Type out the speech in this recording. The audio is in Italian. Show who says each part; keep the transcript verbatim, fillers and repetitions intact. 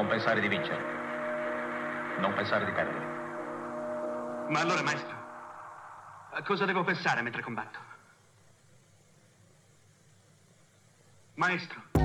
Speaker 1: Non pensare di vincere. Non pensare di perdere.
Speaker 2: Ma allora, maestro, a cosa devo pensare mentre combatto? Maestro.